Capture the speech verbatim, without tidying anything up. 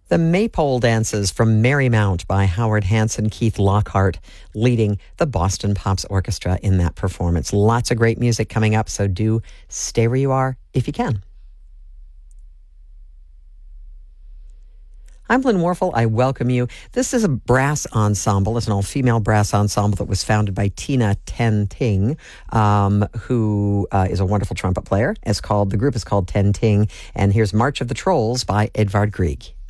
The Maypole Dances from Marymount by Howard Hanson, Keith Lockhart leading the Boston Pops Orchestra in that performance. Lots of great music coming up, so do stay where you are if you can. I'm Lynn Warfel. I welcome you. This is a brass ensemble. It's an all-female brass ensemble that was founded by Tina Ten Ting, um, who uh, is a wonderful trumpet player. It's called, the group is called Ten Ting, and here's March of the Trolls by Edvard Grieg.